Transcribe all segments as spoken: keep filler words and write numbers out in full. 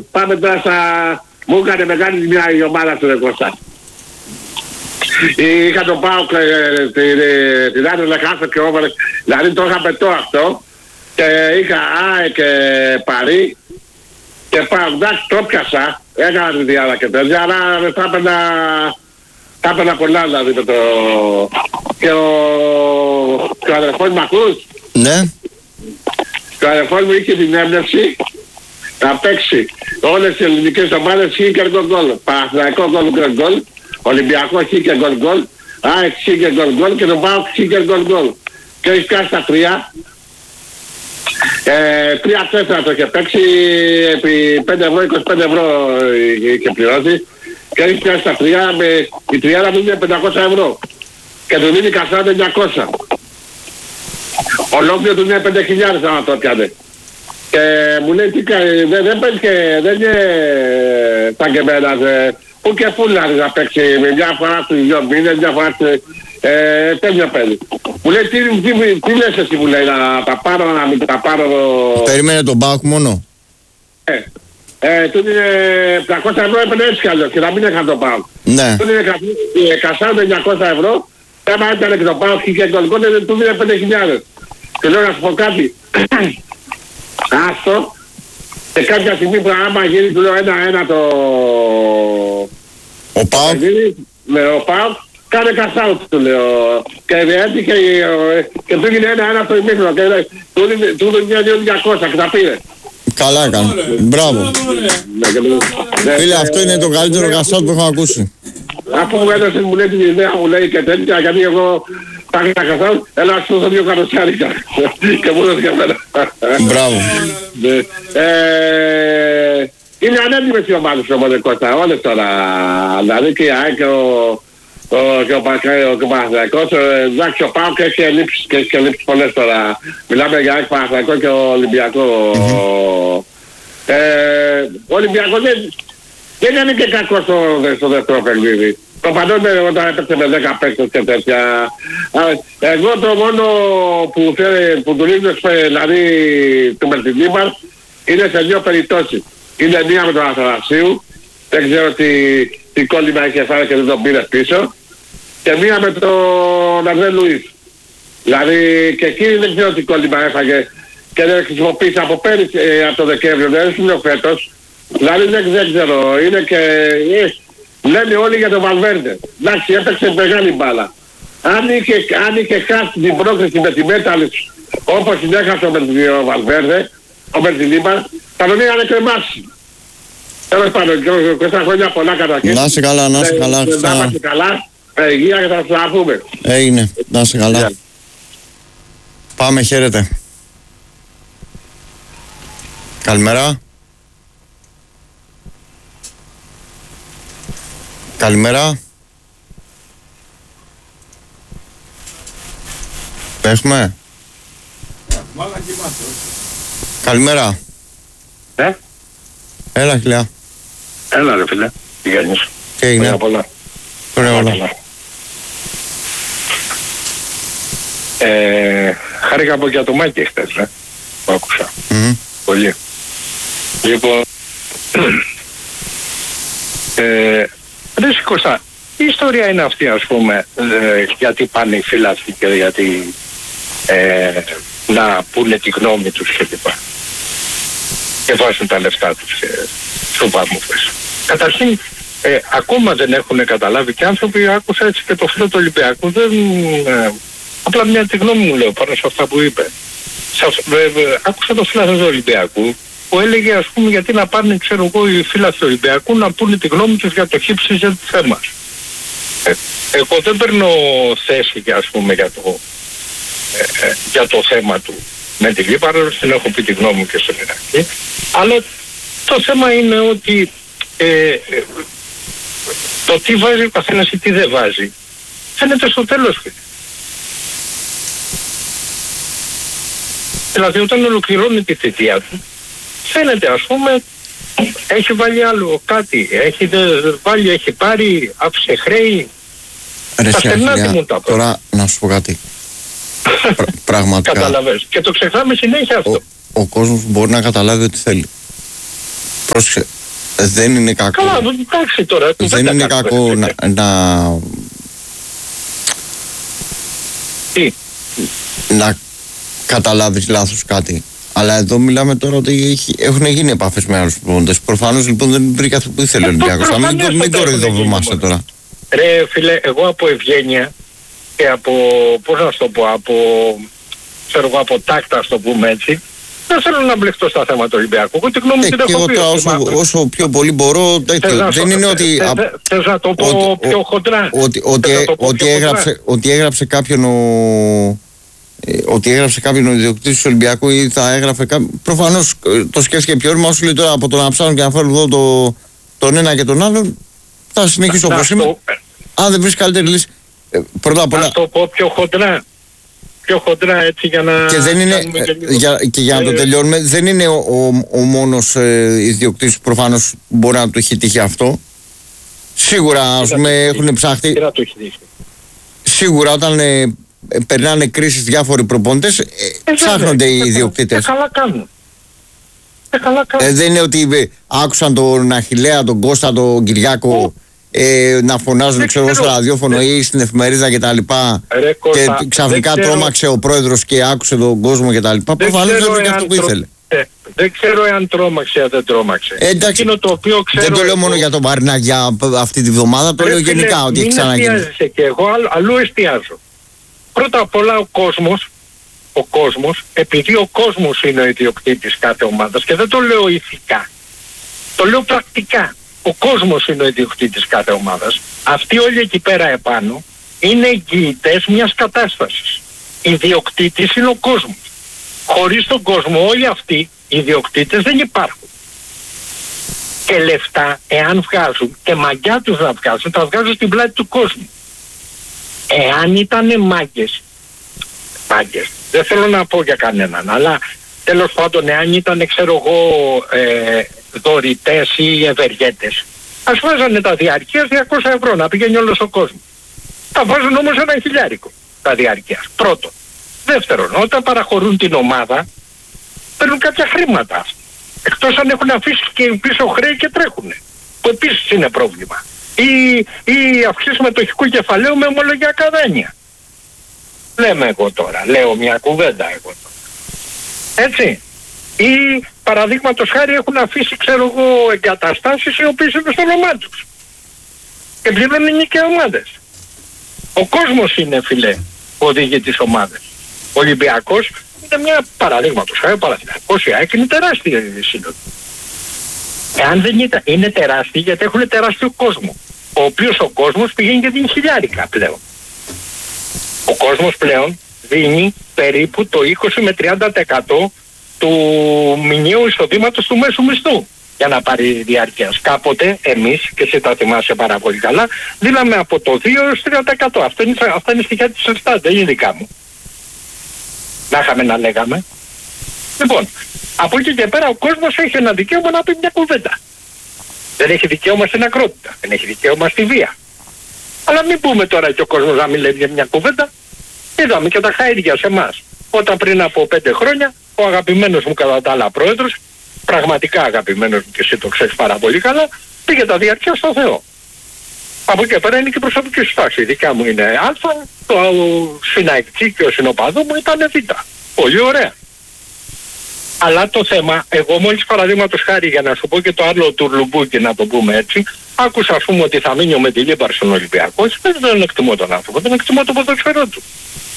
πάμε τώρα στα... Μου έκανε μεγάλη μια η ομάδα του Κώστα. Είχα τον ΠΑΟΚ την άλλη δεκάστο και over, δηλαδή το είχα πετώ αυτό και είχα ΑΕ και Παρί και ΠΑΟΚ, εντάξει το πιάσα, έκανα τη διάδα και τέτοια, αλλά θα έπαιρνα, θα έπαιρνα πολλά δηλαδή με το... Και ο, και ο αδερφός μου ακούς? Ναι. Και ο αδερφός μου είχε την έμπνευση να παίξει όλες τις ελληνικές ομάδες χ και γκολ γκολ. Παναθηναϊκό γκολ γκολ γκολ, Ολυμπιακό χ και γκολ γκολ, ΑΕΚ χ και γκολ γκολ και τον ΠΑΟΚ χ και γκολ γκολ. Και έχει πιάσει τα τρία. Ε, τρία τέσσερα το είχε παίξει, επί πέντε ευρώ, είκοσι πέντε ευρώ είχε πληρώσει. Και έχει πιάσει τα τρία, με η τριάδα του είναι πεντακόσια ευρώ. Και του δίνει κασάρι εννιακόσια. Ολόκληρο του είναι πέντε χιλιάδες άμα το πιάνε. Και μου λέει τι κάνει, δεν, δεν παίζει και δεν είναι σαν και μένας, που και πού δηλαδή να παίξει με μια φορά στους δυο μήνες, μια φορά στους ε, τέτοιο παιδί. Μου λέει τι, τι, τι, τι λες εσύ, μου λέει, να τα πάρω, να μην τα πάρω... Περίμενε τον ΠΑΟΚ μόνο. Ε, ε, τούτο είναι τριακόσια ευρώ έπαιρνε έτσι κι αλλιώς και να μην έκανε τον ΠΑΟΚ. Ναι. Τούτο είναι κασάρι εννιακόσια ευρώ, άμα έκανε και τον ΠΑΟΚ και τον γκολ, τούτο είναι πέντε χιλιάδες. Και λέω να σου πω κάτι. Άστο και κάποια στιγμή που άμα γίνει του λέω ένα-ένα το... Ο ΠΑΟΚ. Με ο ΠΑΟΚ κάνε κασάουτ του λέω και έτσι και, και του έγινε ένα-ένα το ημίχρονο και του δίνει δύο διακόσια και τα πήρε. Καλά έκανε. Μπράβο. Φίλε, αυτό είναι το καλύτερο κασάουτ που έχω ακούσει. Αφού μου έδωσε μου λέει την ιδέα μου λέει και τέτοια γιατί εγώ τα είχα κασάουτ, έλα σου δώσω δύο καροτσάρικα και μου έδωσε και εμένα. Μπράβο. Είναι ανέντιμες οι ομάδες όμως Κώστα, όλες τώρα, δηλαδή και η ΑΕΚ και ο και ο Παναθηναϊκός, εντάξει ο ΠΑΟΚ έχει ελλείψεις και έχει ελλείψεις πολλές τώρα, μιλάμε για ΑΕΚ, Παναθηναϊκό και ο Ολυμπιακό. Ο Ολυμπιακός δεν είναι και κακός στο δεύτερο παιχνίδι. Το παντώνε όταν έπαιξε με δέκα παίκτες και τέτοια. Εγώ το μόνο που θέλει, που του λύνει δηλαδή του Μερτινίμαρ είναι σε δύο περιπτώσεις. Είναι μία με τον Αθανασίου, δεν ξέρω τι, τι κόλλημα είχε φάει και δεν τον πήρε πίσω. Και μία με τον Αρδέ Λουίς. Δηλαδή και εκείνη δεν ξέρω τι κόλλημα έφαγε και δεν χρησιμοποίησε από πέρυσι, ε, από το Δεκέμβριο, δεν είναι φέτος. Δηλαδή δεν, δεν ξέρω, είναι και... Ε, λένε όλοι για τον Βαλβέρντε. Εντάξει, έπαιξε μεγάλη μπάλα. Αν είχε, αν είχε χάσει την πρόκριση με τη Μέταλης όπως την έχασε ο Βαλβέρντε, ο Μερτινίμαρ, θα τον είχαν κρεμάσει. Τέλος πάντων, και στα χρόνια πολλά καταρχήν. Να είσαι καλά, να είσαι καλά. Να είσαι καλά, υγεία και θα σας τα πούμε. Έγινε, να είσαι καλά. Πάμε, χαίρετε. Καλημέρα. Καλημέρα. Έχουμε. Καλημέρα. Ε? Έλα, χιλιά. Έλα ρε φίλε, τι κάνεις? Τι έγινε? Ωραία πολλά. Ωραία πολλά. Ε, χάρηκα από για το Μάκη χτες, ε, που άκουσα. Mm-hmm. Πολύ. Λοιπόν, ε, ρε Κώστα, η ιστορία είναι αυτή ας πούμε, ε, γιατί πάνε οι φίλαθλοι και γιατί ε, να πούνε τη γνώμη τους και λοιπά. Και βάζουν τα λεφτά τους ε, στο βάμμουφες. Καταρχήν, ε, ακόμα δεν έχουν καταλάβει και άνθρωποι, άκουσα έτσι και το φίλο του Ολυμπιακού, δεν, ε, απλά μια τη γνώμη μου λέω πάνω σε αυτά που είπε. Σας, ε, ε, άκουσα το φίλο του Ολυμπιακού που έλεγε ας πούμε γιατί να πάνε ξέρω εγώ οι φίλοι του Ολυμπιακού να πούνε τη γνώμη τους για το χύψη για το θέμα. Ε, εγώ δεν παίρνω θέση για, ας πούμε, για, το, ε, ε, για το θέμα του με τη Λίπαρο, την έχω πει τη γνώμη μου και στον Ηρακλή, αλλά το θέμα είναι ότι ε, ε, το τι βάζει ο καθένας ή τι δεν βάζει φαίνεται στο τέλος. Δηλαδή όταν ολοκληρώνει τη θητεία του φαίνεται ας πούμε έχει βάλει άλλο κάτι, έχει βάλει, έχει πάρει, άφησε χρέη. Ρε τα στενά μου τα τώρα να σου πω κάτι. Πρα, πραγματικά. Καταλαβαίνεις. Και το ξεχνάμε συνέχεια αυτό. Ο, ο κόσμος μπορεί να καταλάβει ό,τι θέλει. πρόσεχε, δεν είναι κακό. Καλά, εντάξει τώρα. Δεν είναι κακό να, να... Τι? να καταλάβεις λάθος κάτι. Αλλά εδώ μιλάμε τώρα ότι έχει, έχουν γίνει επαφές με άλλους προπονητές. Προφανώς λοιπόν δεν βρήκε αυτό που ήθελε ο Ολυμπιακός. Θα μην, μην κοροϊδευόμαστε τώρα. Ρε φίλε, εγώ από ευγένεια και από, πώς να σου το πω, από, ξέρω εγώ, από τάκτα, ας το πούμε έτσι, δεν θέλω να μπλεχτώ στα θέματα του Ολυμπιακού. Εγώ τη γνώμη την έχω πει. Όσο, όσο πιο πολύ μπορώ, τέτοιο. Δεν είναι ότι... Θες να το πω πιο χοντρά. Ότι έγραψε κάποιον ο... ότι έγραψε κάποιον ο ιδιοκτήτης του Ολυμπιακού ή θα έγραφε κάποιον. Προφανώς το σκέφτηκε πιο όρμα. Όσο λέει τώρα από το να ψάχνω και να φέρω εδώ το, τον ένα και τον άλλον, θα συνεχίσω όπως είμαι. Αν δεν βρεις καλύτερη λύση. Πρώτα απ' όλα. Να το πω πιο χοντρά. Πιο χοντρά έτσι για να. Και, δεν είναι, και, για, και για να το τελειώνουμε, δεν είναι ο, ο, ο μόνος ε, ιδιοκτήτης που προφανώς μπορεί να του έχει τύχει αυτό. Σίγουρα ας πούμε έχουν ψάχτη. Σίγουρα όταν ε, περνάνε κρίσεις διάφοροι προπονητές, ε, ε, ψάχνονται οι ιδιοκτήτες. Και καλά κάνουν. Και καλά κάνουν. Ε, δεν είναι ότι ε, άκουσαν τον Αχιλλέα, τον Κώστα, τον Κυριάκο ε, να φωνάζουν ξέρω, στο ραδιόφωνο ή στην εφημερίδα κτλ. Και, και ξαφνικά τρόμαξε ο πρόεδρος και άκουσε τον κόσμο κτλ. Προφανώς δεν βρήκε αυτό που ήθελε. Ε, δεν ξέρω εάν τρόμαξε ή δεν τρόμαξε. Ε, εντάξει, το οποίο ξέρω δεν το λέω εγώ, μόνο για τον Μαρινάκη για αυτή τη βδομάδα, το λέω γενικά ότι έχει ξαναγίνει. Μην εστιάζεσαι και εγώ, αλλ, αλλού εστιάζω. Πρώτα απ' όλα ο κόσμος, ο κόσμος, επειδή ο κόσμος είναι ο ιδιοκτήτης κάθε ομάδας και δεν το λέω ηθικά, το λέω πρακτικά. Ο κόσμος είναι ο ιδιοκτήτης κάθε ομάδας. Αυτοί όλοι εκεί πέρα επάνω είναι εγγυητές μιας κατάστασης. Ιδιοκτήτης είναι ο κόσμος. Χωρίς τον κόσμο όλοι αυτοί οι ιδιοκτήτες δεν υπάρχουν. Και λεφτά εάν βγάζουν και μαγιά τους να βγάζουν, θα βγάζουν στην πλάτη του κόσμου. Εάν ήτανε μάγκες, μάγκες, δεν θέλω να πω για κανέναν, αλλά τέλος πάντων εάν ήτανε ξέρω εγώ ε, δωρητές ή ευεργέτες, ας βάζανε τα διαρκείας διακόσια ευρώ να πηγαίνει όλος ο κόσμος. Θα βάζουν όμως ένα χιλιάρικο τα διαρκείας. Πρώτον. Δεύτερον, όταν παραχωρούν την ομάδα, παίρνουν κάποια χρήματα αυτοί. Εκτός αν έχουν αφήσει και πίσω χρέη και τρέχουν. Που επίσης είναι πρόβλημα. Ή, ή αυξήσεις μετοχικού κεφαλαίου με ομολογιακά δάνεια. Λέμε εγώ τώρα, λέω μια κουβέντα εγώ τώρα. Έτσι. Ή παραδείγματος χάρη έχουν αφήσει ξέρω εγώ εγκαταστάσεις οι οποίες είναι στο όνομά τους. Και πληρώνουν οι και ομάδες. Ο κόσμος είναι φιλέ που οδηγεί τις ομάδες. Ο Ολυμπιακός είναι μια παραδείγματος χάρη Παναθηναϊκός, η ΑΕΚ είναι τεράστια σύνολο. Εάν δεν ήταν, είναι τεράστια γιατί έχουν τεράστιο κόσμο. Ο οποίος ο κόσμος πηγαίνει και δίνει χιλιάρικα πλέον. Ο κόσμος πλέον δίνει περίπου το είκοσι με τριάντα τοις εκατό του μηνιαίου εισοδήματος του μέσου μισθού για να πάρει διάρκειας. Κάποτε εμείς, και εσύ τα θυμάσαι πάρα πολύ καλά, δίναμε από το δύο έως τρία τοις εκατό. Αυτό είναι, αυτά είναι στοιχεία της Ελστάτ, δεν είναι δικά μου. Να είχαμε να λέγαμε. Λοιπόν, από εκεί και πέρα ο κόσμος έχει ένα δικαίωμα να πει μια κουβέντα. Δεν έχει δικαίωμα στην ακρότητα, δεν έχει δικαίωμα στη βία. Αλλά μην πούμε τώρα και ο κόσμος να μην λέει μια κουβέντα. Είδαμε και τα χαΐρια σε εμάς. Όταν πριν από πέντε χρόνια ο αγαπημένος μου κατά τα άλλα πρόεδρος, πραγματικά αγαπημένος μου και εσύ το ξέρεις πάρα πολύ καλά, πήγε τα διαρκεία στο Θεό. Από εκεί πέρα είναι και προσωπική στάση. Η δικιά μου είναι Α, το συναϊκτή και ο συνοπαδό μου ήταν Β. Πολύ ωραία. Αλλά το θέμα, εγώ μόλις παραδείγματος χάρη για να σου πω και το άλλο του Λουμπούκι να το πούμε έτσι, άκουσα ας πούμε ότι θα μείνει ο Μεντιλίμπαρ στον Ολυμπιακό, δεν εκτιμώ τον άνθρωπο, δεν εκτιμώ το ποδοσφαιρό του.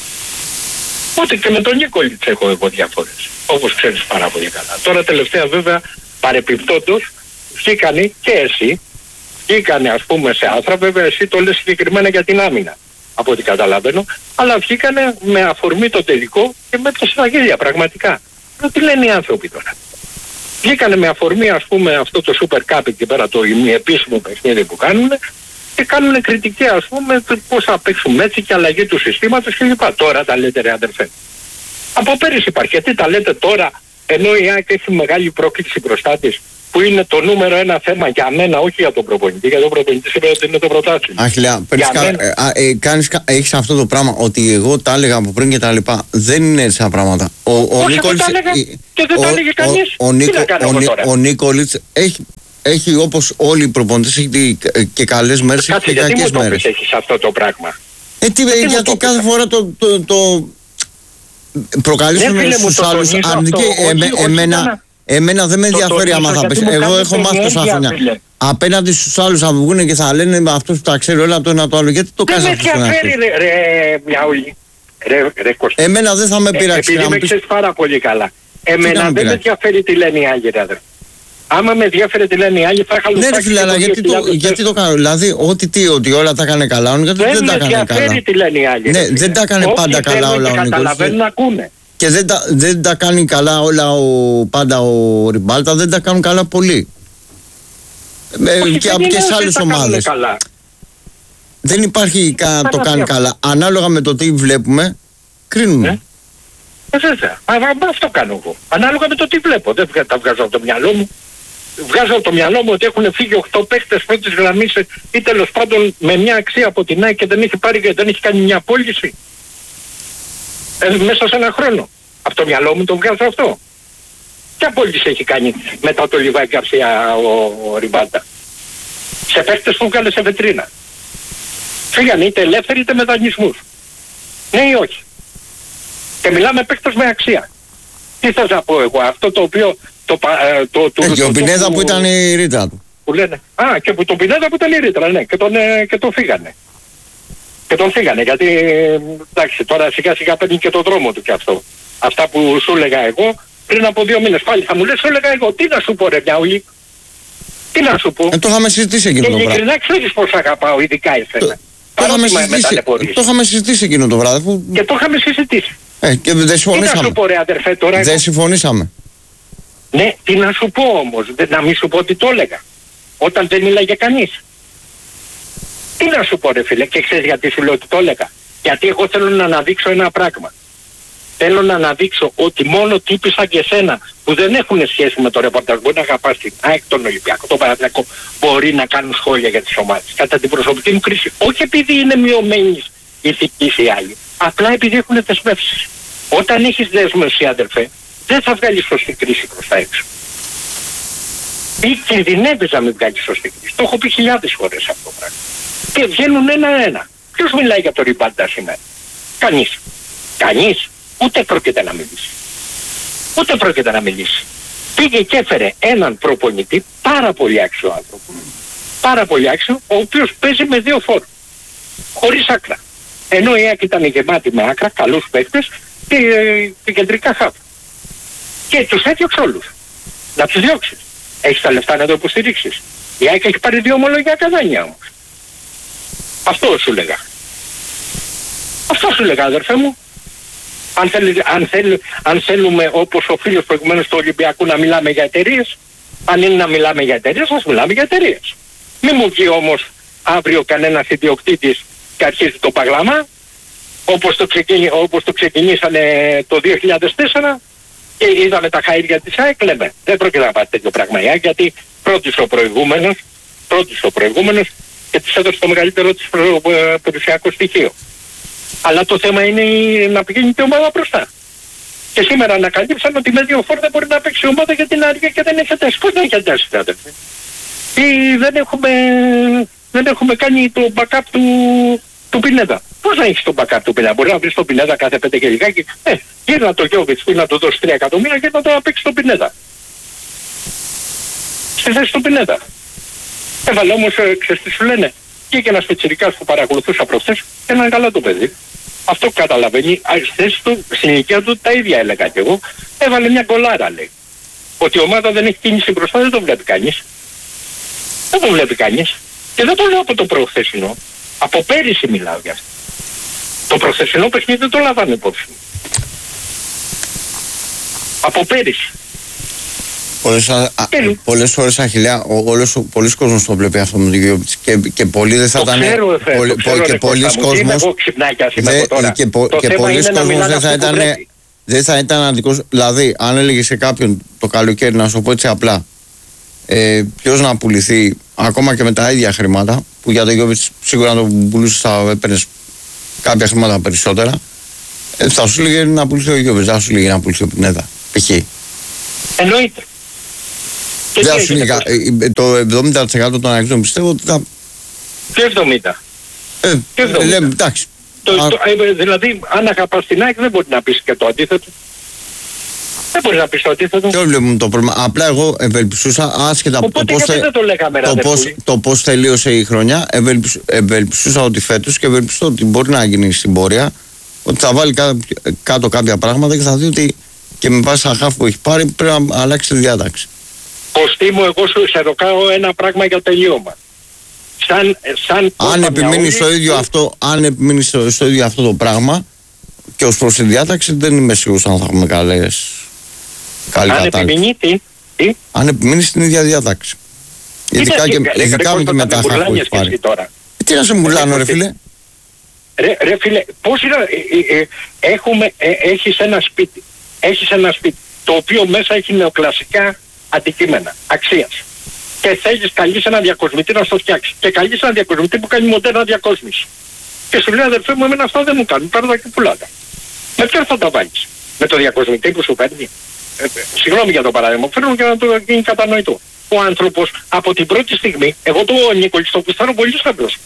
Ούτε και με τον Νίκολιτς έχω εγώ διαφορές, όπως ξέρεις πάρα πολύ καλά. Τώρα τελευταία βέβαια παρεπιπτόντως βγήκανε και εσύ, βγήκανε ας πούμε σε άθρα, βέβαια εσύ το λες συγκεκριμένα για την άμυνα, από ό,τι καταλαβαίνω, αλλά βγήκανε με αφορμή το τελικό και με τα συναγγέλια πραγματικά. Τι λένε οι άνθρωποι τώρα. Βγήκανε με αφορμή ας πούμε αυτό το Super Cup εκεί πέρα το ημιεπίσημο παιχνίδι που κάνουν και κάνουν κριτική ας πούμε πώς θα παίξουμε έτσι και αλλαγή του συστήματος κλπ. Τώρα τα λέτε ρε αδερφέ. Από πέρυσι υπάρχει. Γιατί τα λέτε τώρα ενώ η ΑΕΚ έχει μεγάλη πρόκληση μπροστά της που είναι το νούμερο ένα θέμα για μένα, όχι για τον προπονητή. Για τον προπονητή σημαίνει ότι είναι το πρωτάθλημα. Αχιλιά, έχεις αυτό το πράγμα ότι εγώ τα έλεγα από πριν και τα λοιπά. Δεν είναι έτσι τα πράγματα. Ο, ο όχι, Νίκολιτς, τα έλεγα και δεν ο, τα έλεγε κανείς. Ο, ο, ο, ο, ο Νίκολιτς έχει, έχει όπως όλοι οι προπονητές, έχει και καλές μέρες και κακές μέρες. Γιατί μου το πεις έχεις αυτό το πράγμα? Ε, τι, γιατί, γιατί κάθε φορά το, το, το προκαλέσουν στους άλλους αρνητική. Εμένα... Εμένα δεν με ενδιαφέρει άμα θα πεις. Εγώ έχω μάθει τόσα χρόνια. Απέναντι στους άλλους θα βγουν και θα λένε αυτούς που τα ξέρει όλα το ένα το άλλο. Γιατί το κάνεις αυτό? Δεν με ενδιαφέρει ρε Μιαούλη. Εμένα δεν θα με πειράξει. Επειδή με ξέρεις πάρα πολύ καλά. Εμένα δεν με ενδιαφέρει τι λένε οι άλλοι, ρε. Άμα με ενδιαφέρει τι λένε οι άλλοι, θα είχα λουφάξει. Ναι, ρε φίλε, αλλά γιατί το, γιατί το κάνω? Δηλαδή, ότι, τι, ότι όλα τα έκανε καλά, γιατί δεν, δεν τα έκανε καλά. Δεν με ενδιαφέρει τι λένε οι άλλοι. Ναι, δεν τα έκανε πάντα καλά όλα ο Νίκολιτς. Καταλαβαίνουν να ακούνε. Και δεν τα, δεν τα κάνει καλά όλα ο, πάντα ο Ριμπάλτα, δεν τα κάνουν καλά πολύ. Όχι, ε, και από και σε άλλες ομάδες. Δεν υπάρχει κανένα να το κάνει καλά. Ανάλογα με το τι βλέπουμε, κρίνουμε. Ε, ε βέβαια. Αυτό κάνω εγώ. Ανάλογα με το τι βλέπω. Δεν τα βγάζω από το μυαλό μου. Βγάζω από το μυαλό μου ότι έχουν φύγει οκτώ παίκτες πρώτης γραμμής ή τέλος πάντων με μια αξία από την ΑΕΚ και δεν έχει, πάρει, δεν έχει κάνει μια πώληση. Ε, μέσα σε ένα χρόνο. Από το μυαλό μου το βγάζω αυτό. Ποια πώληση έχει κάνει μετά το Λιβάη Γκαρσία ο, ο Ριμπάλτα? Σε παίκτες που βγάλε σε βετρίνα. Φύγανε είτε ελεύθεροι είτε με δανεισμούς. Ναι ή όχι? Και μιλάμε παίκτες με αξία. Τι θες να πω εγώ? Αυτό το οποίο... Το, το, το, ε, το, και ο Πινέδα που, που ήταν η ρήτρα του. Που λένε, α, και τον Πινέδα που ήταν η ρήτρα, ναι. Και τον, ε, και τον φύγανε. Και τον φύγανε, γιατί εντάξει, τώρα σιγά σιγά παίρνει και τον δρόμο του κι αυτό. Αυτά που σου έλεγα εγώ πριν από δύο μήνες πάλι θα μου λες, σου έλεγα εγώ, τι να σου πω ρε Μιαούλη? Τι να σου πω? Ε, το είχαμε συζητήσει εκείνο το βράδυ. Και ειλικρινά ξέρεις πως αγαπάω, ειδικά εσένα. Το, το, είχαμε συζητήσει, το είχαμε συζητήσει εκείνο το βράδυ. Που... Και το είχαμε συζητήσει. Ε, και δεν συμφωνήσαμε. Τι να σου πω ρε αδερφέ τώρα? Δεν συμφωνήσαμε. Ναι, τι να σου πω όμως, να μην σου πω ότι το έλεγα. Όταν δεν μίλαγε κανείς. Τι να σου πω ρε φίλε, και ξέρεις γιατί σου λέω ότι το έλεγα? Γιατί εγώ θέλω να αναδείξω ένα πράγμα. Θέλω να αναδείξω ότι μόνο τύποι σαν και εσένα που δεν έχουν σχέση με το ρεπορτάζ, μπορεί να αγαπάς την ΑΕΚ, τον Ολυμπιακό, τον Παναθηναϊκό, μπορεί να κάνουν σχόλια για τις ομάδες. Κατά την προσωπική μου κρίση, όχι επειδή είναι μειωμένης ηθικής ή άλλοι, απλά επειδή έχουν δεσμεύσεις. Όταν έχεις δέσμευση αδερφέ, δεν θα βγάλεις σωστή κρίση προς τα έξω. Ή κινδυνεύεις να μην βγάλεις σωστή κρίση. Το έχω πει χιλιάδες φορές αυτό το πράγμα. Και βγαίνουν ένα-ένα. Ποιος μιλάει για το Ριμπάλτα σήμερα? Κανείς. Κανείς. Ούτε πρόκειται να μιλήσει. Ούτε πρόκειται να μιλήσει. Πήγε και έφερε έναν προπονητή, πάρα πολύ άξιο άνθρωπο. Πάρα πολύ άξιο, ο οποίος παίζει με δύο φόρ. Χωρίς άκρα. Ενώ η ΑΕΚ ήταν γεμάτη με άκρα, καλούς παίκτες και, και κεντρικά χαφ. Και τους έδιωξε όλους. Να τους διώξεις. Έχεις τα λεφτά να το υποστηρίξεις. Η ΑΕΚ έχει πάρει δύο ομολογιακά δάνεια όμως. Αυτό σου λέγα. Αυτό σου λέγα αδερφέ μου. Αν, θέλει, αν, θέλει, αν θέλουμε όπως ο φίλος προηγουμένως του Ολυμπιακού να μιλάμε για εταιρείες, αν είναι να μιλάμε για εταιρείες, ας μιλάμε για εταιρείες. Μη μου βγει όμως αύριο κανένας ιδιοκτήτης και αρχίζει το παγλαμά, όπως το, ξεκινή, όπως το ξεκινήσανε το δύο χιλιάδες τέσσερα και είδαμε τα χαΐρια της ΑΕΚ, λέμε. Δεν πρόκειται να πάει τέτοιο πράγμα η ΑΕΚ, γιατί πρώτης ο προηγούμενος, πρώτης ο προηγούμενος και της έδωσε το μεγαλύτερο της περιουσιακό στοιχείο. Αλλά το θέμα είναι να πηγαίνει η ομάδα μπροστά. Και σήμερα ανακαλύψαν ότι με δύο φόρ δεν μπορεί να παίξει η ομάδα γιατί είναι αργία και δεν έχει αντάσει. Πώς δεν έχει αντάσει, αδερφέ? Ή δεν έχουμε, δεν έχουμε κάνει το backup του, του Πινέδα. Πώς να έχεις το backup του Πινέδα? Μπορεί να βρεις τον Πινέδα κάθε πέντε και λιγάκι. Ε, γύρνα το Γιώβιτς που να του δώσει τρία εκατομμύρια και να το παίξει τον Πινέδα. Στη θέση του Πινέδα. Έβαλε όμως, ε, ξέρεις τι σου λένε? Και και ένας πιτσιρικάς που παρακολουθούσα προχθές, έναν καλά το παιδί. Αυτό που καταλαβαίνει, θέση του, στην ηλικία του τα ίδια έλεγα κι εγώ, έβαλε μια γκολάρα λέει. Ότι η ομάδα δεν έχει κίνηση μπροστά, δεν το βλέπει κανείς. Δεν το βλέπει κανείς. Και δεν το λέω από το προχθεσινό. Από πέρυσι μιλάω για αυτό. Το προχθεσινό παιχνίδι δεν το λάβανε υπόψη. Από πέρυσι. Πολλές, α, α, πολλές φορές Αχιλλέα, όλος, πολλοί κόσμος το βλέπει αυτό με το Γιώβιτς και, και πολλοί δεν θα ήταν... Και πολλοί κόσμος... Και, πο, και πολλοί κόσμος δεν θα ήταν... Δεν θα ήταν αντικός... Δηλαδή, αν έλεγε σε κάποιον το καλοκαίρι, να σου πω έτσι απλά, ε, ποιος να πουληθεί ακόμα και με τα ίδια χρήματα, που για το Γιόβιτς σίγουρα να το πουλούσε θα έπαιρνες κάποια χρήματα περισσότερα, ε, θα σου λέγε να πουληθεί ο Γιόβιτς, δεν θα σου λέγε να πουληθεί ο Πινέδα, π.χ. Εννοείται. Δεν σου λέγα, το εβδομήντα τοις εκατό των αγγλών πιστεύω ότι θα... Και εβδομήντα. Ε, και εβδομήντα. Λέμε, εντάξει. Το, Α... το, ε, δηλαδή, αν αγαπάς την ΑΕΚ δεν μπορεί να πεις και το αντίθετο. Δεν μπορεί να πεις το αντίθετο. Και όλοι μου το πρόβλημα. Απλά εγώ ευελπιστούσα, άσχετα από το πώς θε... το, το, πώς, το πώς τελείωσε η χρονιά, ευελπισ... ευελπιστούσα ότι φέτος και ευελπιστώ ότι μπορεί να γίνει στην πορεία, ότι θα βάλει κάτω, κάτω κάποια πράγματα και θα δει ότι και με βάση τα χάφ που έχει πάρει πρέπει να αλλάξει τη διάταξη. Κωστή μου, εγώ σου σε ρωτάω ένα πράγμα για τελείωμα. Σαν, σαν αν επιμείνει στο ίδιο αυτό, αν επιμείνει στο, στο ίδιο αυτό το πράγμα και ως προς τη διάταξη, δεν είμαι σίγουρος αν θα έχουμε καλές. Καλή αν επιμείνει τι, τι. Αν επιμείνει στην ίδια διάταξη. Ειδικά και, και, ειδικά και με τα χάφ που έχει πάρει. Ε, τι να σε μουλάνω ρε φίλε. Ρε, ρε φίλε, πώς είναι, ε, ε, ε, έχουμε, ε, έχεις ένα σπίτι, έχεις ένα σπίτι, το οποίο μέσα έχει νεοκλασικά αντικείμενα, αξίας. Και θέλεις, καλείς έναν διακοσμητή να στο φτιάξει. Και καλείς έναν διακοσμητή που κάνει μοντέρνα διακόσμηση. Και σου λέει αδερφέ μου, εμένα αυτά δεν μου κάνουν, πάρω τα και πουλάτα. Με ποιον θα τα βάλεις? Με το διακοσμητή που σου παίρνει? Ε, ε, συγγνώμη για το παράδειγμα, φέρνω για να το γίνει κατανοητό. Ο άνθρωπος από την πρώτη στιγμή, εγώ το Νίκολη το κουστάρω πολύ σαν πρόσωπο.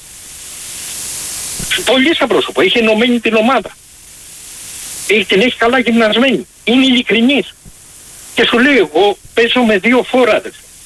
Πολύ σαν πρόσωπο, έχει ενωμένη την ομάδα. Έχει, την έχει καλά γυμνασμένη. Είναι ειλικρινής. Και σου λέει εγώ παίζω με δύο φόρα.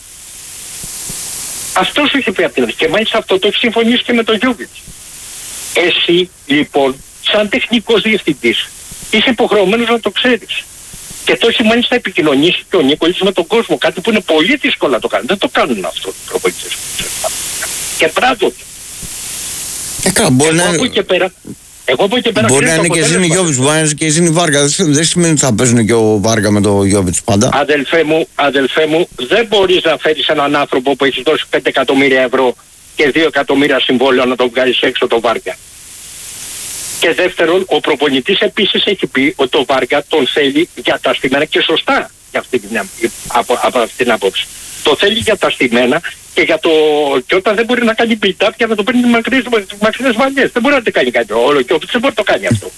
Αυτό σου είχε πει από την αρχή και μάλιστα αυτό το έχει συμφωνήσει και με τον Γιόβιτς. Εσύ λοιπόν σαν τεχνικός διευθυντής είσαι υποχρεωμένος να το ξέρεις. Και το έχει μάλιστα επικοινωνήσει και ο Νίκολης με τον κόσμο. Κάτι που είναι πολύ δύσκολο να το κάνουν. Δεν το κάνουν αυτό οι προπονητές. Και μπράβο του. Ε, μπορεί να είναι... και πέρα, εγώ που και πέρα μπορεί να είναι και Ζήνη Γιόβιτς, μπορεί να είναι και Ζήνη Βάργα. Δεν σημαίνει ότι θα παίζουν και ο Βάργα με το Γιόβιτς πάντα. Αδελφέ μου, αδελφέ μου, δεν μπορείς να φέρεις έναν άνθρωπο που έχει δώσει πέντε εκατομμύρια ευρώ και δύο εκατομμύρια συμβόλαιο να τον βγάλεις έξω το Βάργα. Και δεύτερον, ο προπονητής επίσης έχει πει ότι το Βάργα τον θέλει για τα στημένα και σωστά για αυτή την, από, από αυτή την άποψη. Το θέλει για τα στημένα και, για το, και όταν δεν μπορεί να κάνει build-up για να το παίρνει μακρύες, μακρύες βαλιές. Δεν μπορεί να το κάνει κάτι. Ο Γιόβιτς δεν μπορεί να το κάνει αυτό.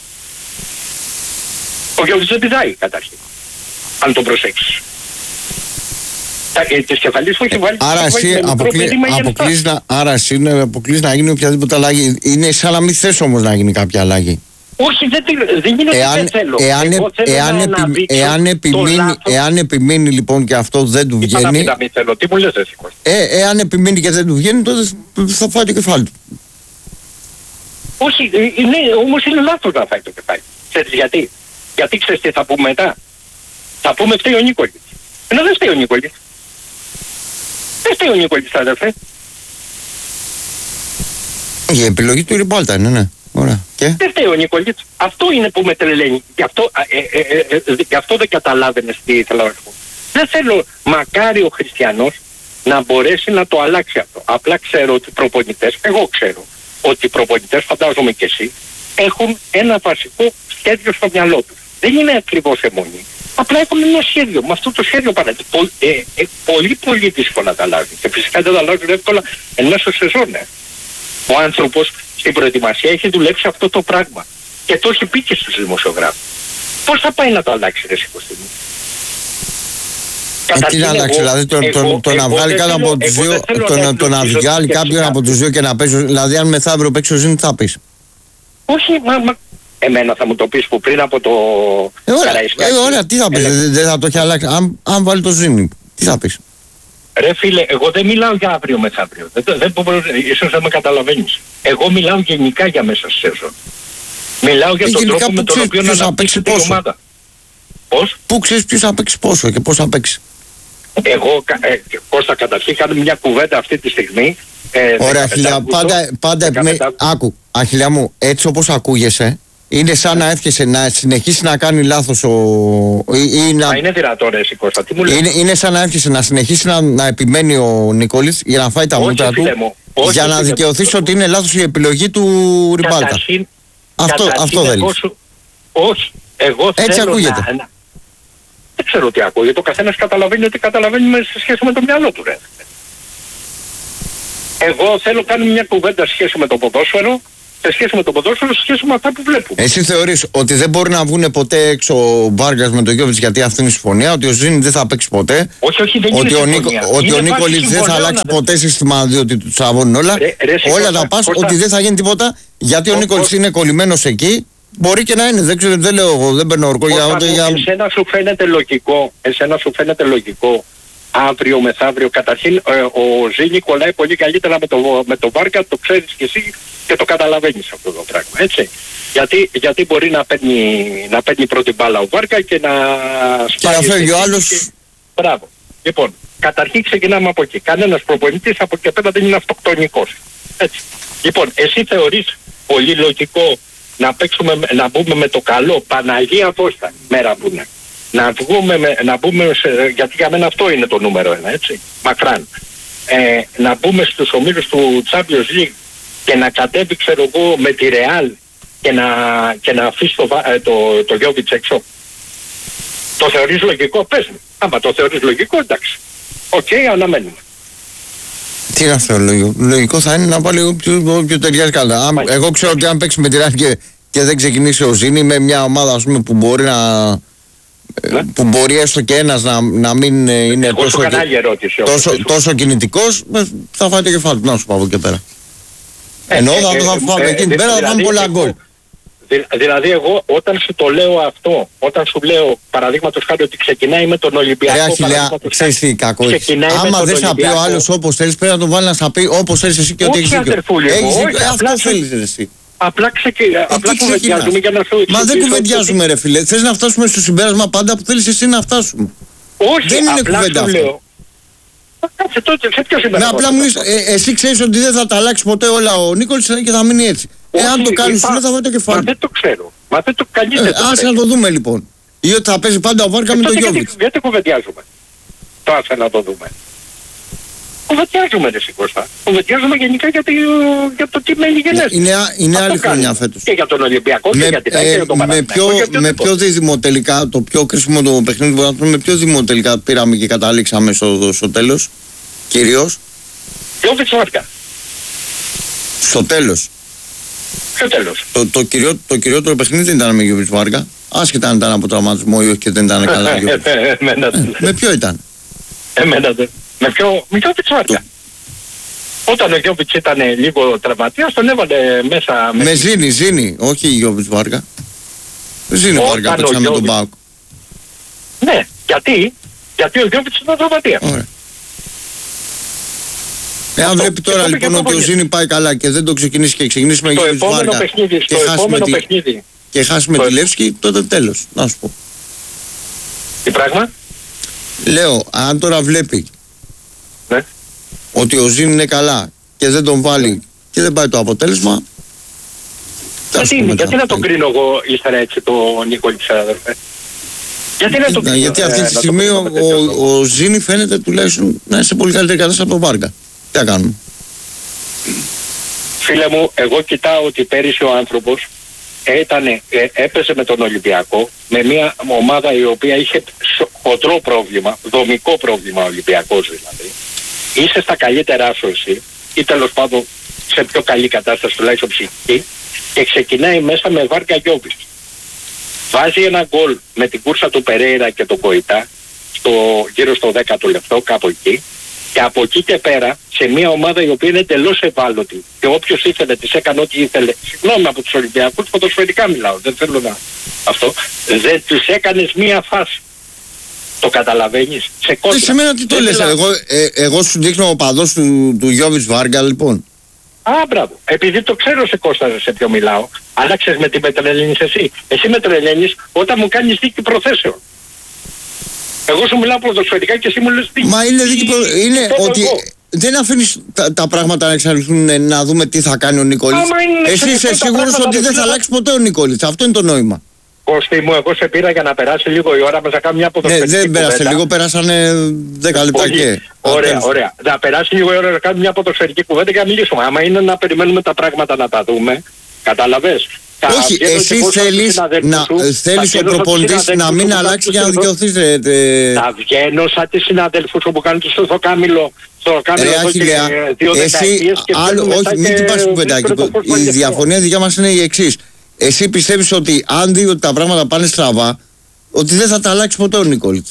Ο Γιόβιτς δεν πηδάει καταρχήν. Αν το προσέξεις. Τις κεφαλής που έχει βάλει... Άρα εσύ αποκλείς να, άρα εσύ αποκλείς να γίνει οποιαδήποτε αλλαγή. Είναι σαν να μην θες όμως να γίνει κάποια αλλαγή. Όχι, δεν, δεν είναι ότι δεν θέλω. Εάν, Εγώ θέλω εάν, να επι, αναδείξω εάν, επιμείνει, εάν επιμείνει λοιπόν και αυτό δεν του βγαίνει... Τι να μην θέλω, τι μου λες εσύ Κώστα. Ε, εάν επιμείνει και δεν του βγαίνει τότε θα φάει το κεφάλι του. Όχι, είναι, όμως είναι λάθος να φάει το κεφάλι. Ξέρεις γιατί. Γιατί ξέρεις τι θα πούμε μετά. Θα πούμε φταίει ο Νίκολης. Ενώ δεν φταίει ο Νίκολης. Δεν φταίει ο Νίκολης αδερφέ. Η επιλογή του Ριμπάλτα είναι, ναι. Ωραία. Και? Δεν φταίει ο Νικολίτς. Αυτό είναι που με τρελαίνει. Γι' αυτό, ε, ε, ε, ε, γι' αυτό δεν καταλάβαινες τι ήθελα να πω. Δεν θέλω μακάρι ο Χριστιανός να μπορέσει να το αλλάξει αυτό. Απλά ξέρω ότι οι προπονητές, εγώ ξέρω ότι οι προπονητές, φαντάζομαι και εσύ, έχουν ένα βασικό σχέδιο στο μυαλό τους. Δεν είναι ακριβώς αιμονή. Απλά έχουν ένα σχέδιο. Με αυτό το σχέδιο παραδείγματος. Πο, ε, ε, πολύ πολύ δύσκολα τα αλλάζουν. Και φυσικά δεν τα αλλάζουν εύκολα εν μέσω σεζόν. Ε. Ο άνθρωπος στην προετοιμασία έχει δουλέψει αυτό το πράγμα. Και το έχει πει και στους δημοσιογράφους. Πώς θα πάει να το αλλάξει ρε Κωστή μου? Ε, τι να αλλάξει, δηλαδή το, εγώ, το, το, το να βγάλει κάποιον από τους δύο, το, το να βγάλει κάποιον από τους δύο και να παίζει, δηλαδή αν μεθαύριο παίξει ο Ζήνη θα πεις. Όχι, μα, μα εμένα θα μου το πεις που πριν από το ε, ωραία, Καραϊσκάκι. Ε, ωραία, τι θα πεις, ε, δεν θα το έχει αλλάξει, αν, αν βάλει το Ζήνη, τι θα πεις. Ρε φίλε, εγώ δεν μιλάω για αύριο μεθαύριο. Δεν, δεν, δεν, ίσως δεν με καταλαβαίνεις. Εγώ μιλάω γενικά για μέσα στη σεζόν. Μιλάω για τον τρόπο με τον οποίο να αναπτύξει την ομάδα. Πώς? Πού ξέρεις ποιος θα παίξει πόσο και πώς θα παίξει. Εγώ, ε, Κώστα, καταρχήν κάνουμε μια κουβέντα αυτή τη στιγμή. Ε, ωραία, Αχιλιά, πάντα, πάντα με, άκου, Αχιλιά μου, έτσι όπως ακούγεσαι, είναι σαν να εύχεσαι να συνεχίσει να κάνει λάθος ο... Ή, ή να... Μα είναι δυνατόν ρε Κώστα, τι μου λέει. Είναι, είναι σαν να εύχεσαι να συνεχίσει να, να επιμένει ο Νικόλης για να φάει τα μούτρα του, όχι, για να δικαιωθείς ότι είναι λάθος η επιλογή του Ριμπάλτα. Καταρχήν, αυτό, καταρχήν αυτό δεν σου... Όχι, εγώ έτσι θέλω ακούγεται. να... Δεν ξέρω τι ακούω, γιατί ο καθένας καταλαβαίνει ότι καταλαβαίνει σε σχέση με το μυαλό του, ρε. Εγώ θέλω να κάνω μια κουβέντα σε σχέση με το ποδόσφαιρο, σε σχέση με το ποδόσφαιρο, σε σχέση με αυτά που βλέπουμε. Εσύ θεωρείς ότι δεν μπορεί να βγουν ποτέ έξω ο Βάργας με τον Γιώβιτς γιατί αυτή είναι η συμφωνία, ότι ο Ζήνη δεν θα παίξει ποτέ, όχι, όχι, δεν ότι είναι ο, Νίκο, ότι ο Νίκολιτς δεν θα αλλάξει ποτέ σύστημα διότι του τσαβώνουν όλα, ρε, ρε, όλα τα πας, ότι δεν θα γίνει τίποτα γιατί ο, ο Νίκολιτς είναι κολλημένος εκεί. Μπορεί και να είναι, δεν ξέρω, δεν λέω εγώ, δεν παίρνω ορκό για ούτε για... Εσένα σου φαίνεται λογικό, εσένα σου φαίνεται λογικό αύριο μεθαύριο, καταρχήν ε, ο Ζήνη κολλάει πολύ καλύτερα με το, με το Βάρκα, το ξέρεις και εσύ και το καταλαβαίνεις αυτό το πράγμα, έτσι. Γιατί, γιατί μπορεί να παίρνει, να παίρνει πρώτη μπάλα ο Βάρκα και να σπάει. Και να φεύγει ο άλλος. Και... Μπράβο. Λοιπόν, καταρχήν ξεκινάμε από εκεί. Κανένας προπονητής από εκεί πέρα δεν είναι αυτοκτονικός. Έτσι. Λοιπόν, εσύ θεωρείς πολύ λογικό να παίξουμε, να μπούμε με το καλό, Παναγία Φώστα, μέρα που είναι. Να βγούμε, με, να μπούμε σε, γιατί για μένα αυτό είναι το νούμερο ένα, έτσι, μακράν. Ε, να μπούμε στους ομίλους του Champions League και να κατέβει, ξέρω εγώ, με τη Real και να, και να αφήσει το, το, το Γιώβιτς έξω. Το θεωρείς λογικό, πες μου. Άμα το θεωρείς λογικό, εντάξει. Οκ, okay, αναμένουμε. Τι να θεωρώ λογικό. Λογικό θα είναι να βάλει όποιο, όποιο ταιριάζει καλά. Αν, εγώ ξέρω ότι αν παίξει με τη Real και, και δεν ξεκινήσει ο Ζήνη με μια ομάδα, ας πούμε, που μπορεί να... Ναι. Που μπορεί έστω και ένας να, να μην είναι εγώ τόσο, ερώτηση, τόσο, τόσο κινητικός, θα φάει το κεφάλι του, να σου πω από εκεί πέρα. Ε, Ενώ ε, θα, ε, θα φάμε ε, εκείνη την πέρα, θα φάμε πολλά γκολ. Δη, δηλαδή εγώ όταν σου το λέω αυτό, όταν σου λέω παραδείγματος χάρη ότι ξεκινάει με τον Ολυμπιακό, ρε Αχιλέα, ξέρεις τι κακό έχεις. Άμα δεν θα πει ο άλλος όπως θέλεις, πρέπει να τον βάλει να θα πει όπως θέλεις εσύ και ότι έχεις δίκιο. Αυτό θέλεις εσύ. Απλά, ξεκι... ε, απλά κουβεντιάζουμε για να σου εξηγήσω. Μα δεν κουβεντιάζουμε, ρε φίλε. Θες να φτάσουμε στο συμπέρασμα πάντα που θέλεις εσύ να φτάσουμε. Όχι, δεν είναι απλά κουβέντα σου λέω. Κάτσε τότε, σε ποιο συμπέρασμα. Ναι, απλά μου ε, εσύ ξέρεις ότι δεν θα τα αλλάξει ποτέ όλα ο Νίκολης και θα μείνει έτσι. Εάν το κάνεις σου, θα βάλει το κεφάλι. Μα δεν το ξέρω. Μα δεν το κανείς δεν το ξέρει. Άσε να το δούμε λοιπόν. Ή ότι θα παίζει πάντα ο Βάρκα με τον Γιώβιτς. Γιατί κουβεντιάζουμε. Το άσε να το δούμε. Κουβεντιάζουμε, ρε Κώστα. Κουβεντιάζουμε γενικά για το, για το τι μένει γενές. Είναι, είναι άλλη χρονιά φέτος. Και για τον Ολυμπιακό με, και για την ε, ΑΕΚ και για τον Παναθηναϊκό. Με ποιο, με ποιο δίδυμο τελικά, το πιο κρίσιμο το παιχνίδι, με ποιο δίδυμο τελικά πήραμε και καταλήξαμε στο, στο τέλος, κυρίως. Γιώβιτς Βάρκα. Στο τέλος. Στο τέλος. Το, το, κυριό, το κυριότερο παιχνίδι δεν ήταν με Γιώβιτς Βάρκα. Άσχετα αν ήταν από τραυματισμό ή όχι και δεν ήταν καλά. Με ποιο ήταν. Εμένα δεν. Με ποιο, με Γιώβιτς Βάρκα. Όταν ο Γιώβιτς ήταν λίγο τραυματίας, τον έβαλε μέσα... Με, με Ζήνη, Ζήνη, όχι Γιώβιτς Βάρκα. Ζήνη Βάρκα παίξαμε τον Πάοκ. Ναι, γιατί, γιατί ο Γιώβιτς ήταν τραυματίας. Ωραία. Εάν βλέπει τώρα λοιπόν ότι ο Ζήνη πάει καλά και δεν το ξεκινήσει και ξεκινήσει με Γιώβιτς Βάρκα και χάσει με τη, και χάσει με τη Λεύσκη, τότε τέλος, να σου πω. Τι πράγμα? Λέω, αν τώρα βλέπει ναι. ότι ο Ζήνη είναι καλά και δεν τον βάλει και δεν πάει το αποτέλεσμα. Γιατί, γιατί να τον κρίνω εγώ ύστερα έτσι το Νίκολιτς, αδερφέ. Γιατί να τον κρίνω. Γιατί αυτή τη στιγμή ο, ο, ο Ζήνη φαίνεται τουλάχιστον να είναι σε πολύ καλύτερη κατάσταση από τον Βάρκα. Τι θα κάνουμε. Φίλε μου, εγώ κοιτάω ότι πέρυσι ο άνθρωπος ήτανε, ε, έπαιζε με τον Ολυμπιακό, με μια ομάδα η οποία είχε χοντρό πρόβλημα, δομικό πρόβλημα, ο Ολυμπιακός δηλαδή. Είσαι στα καλύτερά σου εσύ, ή τέλος πάντων σε πιο καλή κατάσταση, τουλάχιστον ψυχική, και ξεκινάει μέσα με Βάρκα Γιώβιτς. Βάζει ένα γκολ με την κούρσα του Περέιρα και τον Κοϊτά, στο, γύρω στο δέκατο λεπτό, κάπου εκεί. Και από εκεί και πέρα, σε μια ομάδα η οποία είναι εντελώς ευάλωτη και όποιος ήθελε της έκανε ό,τι ήθελε, συγγνώμη από τους Ολυμπιακούς, ποδοσφαιρικά μιλάω, δεν θέλω να αυτό, δεν τους έκανες μια φάση. Το καταλαβαίνεις, σε κόντρα. Σε μένα τι το λες, εγώ, ε, εγώ σου δείχνω ο παδός του, του Γιώβιτς Βάρκα λοιπόν. Α, μπράβο. Επειδή το ξέρω σε Κώστα σε ποιο μιλάω, αλλά ξέρεις με τι με τρελαίνεις εσύ. Εσύ με τρελαίνεις όταν μου κάνεις δίκη προθέσεων. Εγώ σου μιλάω ποδοσφαιρικά και εσύ μου λες τι. Μα είναι δίκη προ... είναι ότι εγώ. Δεν αφήνεις τα, τα πράγματα να εξαρτηθούν να δούμε τι θα κάνει ο Νικόλης. Εσύ είσαι σίγουρος ότι δεν θα αλλάξει ποτέ ο Νικόλης. Αυτό είναι το νόημα. Κώστη μου, εγώ σε πήρα για να περάσει λίγο η ώρα, μας να κάνουμε μια ποδοσφαιρική κουβέντα. Ναι, δεν πέρασε λίγο, πέρασανε δέκα λεπτά και... Ωραία, ωραία. Να περάσει λίγο η ώρα να κάνουμε μια ποδοσφαιρική κουβέντα και να μιλήσουμε. Άμα είναι να περιμένουμε τα πράγματα να τα δούμε, Κατάλαβες. Όχι, εσύ θέλεις, να, θέλεις ο προπονητής να μην αλλάξει για να δικαιωθείς. Ρε, τε... Θα βγαίνω σαν τις συναδέλφους που κάνουν το στο κάμιλο. Στο κάμιλο εδώ και δύο δεκαετίες. Άλλο, όχι, μην την πάρεις κουβεντάκι. Η διαφωνία δικιά μας είναι η εξής. Εσύ πιστεύεις ότι αν δει ότι τα πράγματα πάνε στραβά, ότι δεν θα τα αλλάξει ποτέ ο Νίκολιτς.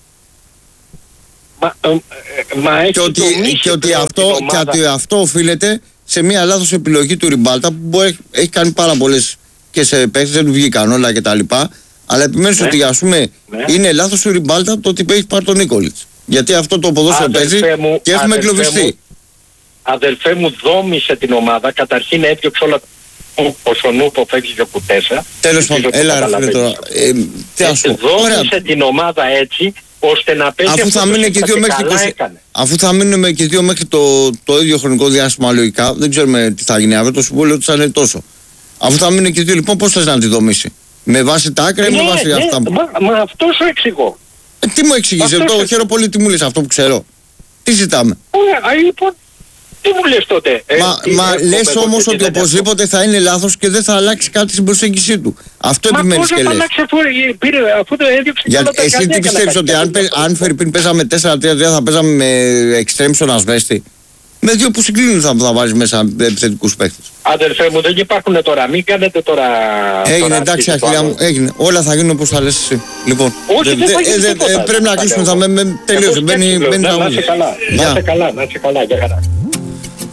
Μα, ε, μα έχει και ότι, και ότι αυτό, και ότι αυτό οφείλεται σε μια λάθος επιλογή του Ριμπάλτα που μπορεί, έχει κάνει πάρα πολλές και σε παίκτες, δεν του βγήκαν όλα κτλ. Αλλά επιμένεις ναι. ότι ας πούμε ναι. είναι λάθος του Ριμπάλτα το ότι έχει πάρει τον Νίκολιτς. Γιατί αυτό το ποδόσφαιρο παίζει μου, και έχουμε εγκλωβιστεί. Αδελφέ μου, δόμησε την ομάδα. Καταρχήν έδιωξε όλα όπως ο Νούπο φεύγει και ο Κουτέσα. Τέλος πάντων, έλα ρε τώρα. Ε, τι ας πω. Δόμησε την ομάδα έτσι ώστε να παίζει αφού θα μείνουν και δύο μέχρι είκοσι, αφού θα μείνουμε και δύο μέχρι το, το ίδιο χρονικό διάστημα λογικά, δεν ξέρουμε τι θα γίνει αύριο, το συμβόλαιο του θα είναι τόσο. Αφού θα μείνουν και δύο, λοιπόν, πώς θες να τη δομήσει? Με βάση τα άκρα ή ναι, με βάση ναι, αυτά? Μα, μα αυτό σου εξηγώ. Ε, τι μου εξηγείς, εγώ χαίρομαι πολύ, τι μου λες αυτό που ξέρω. Τι ζητάμε? Ωραία, λοιπόν, τι μου λες τότε? Ε, μα τι, μα λες όμως ότι οπωσδήποτε θα είναι λάθος και δεν θα αλλάξει κάτι στην προσέγγιση του. Αυτό επιμένεις και λες. Μα πώς θα αλλάξει πήρε, αφού το έδιωξε για, όλα τα εσύ τι πιστεύεις ότι αν, αν Φερρυπίν παίζαμε τέσσερα τρία τρία θα παίζαμε με εξτρέμ στον Ασβέστη? Με δύο που συγκλίνουν θα, θα βάζεις μέσα επιθετικούς παίκτες. Αδελφέ μου, δεν υπάρχουν τώρα, μην κάνετε τώρα... Έγινε, τώρα εντάξει, Αχιλιά μου, έγινε. Όλα θα γίνουν όπως θα λες εσύ. Λοιπόν, όχι, δε, δεν θα δε, δε, πρέπει να κλείσουμε, θα με τελείωσε. Να είσαι καλά, να είσαι καλά, να είσαι καλά, για χαρά.